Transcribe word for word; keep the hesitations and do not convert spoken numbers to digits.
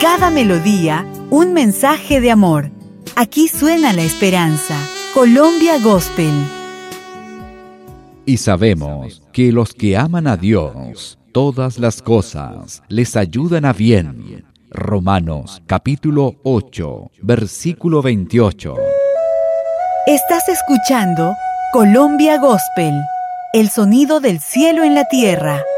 cada melodía, un mensaje de amor. Aquí suena la esperanza. Colombia Gospel. Y sabemos que los que aman a Dios, todas las cosas les ayudan a bien. Romanos capítulo ocho, versículo veintiocho. Estás escuchando Colombia Gospel, el sonido del cielo en la tierra.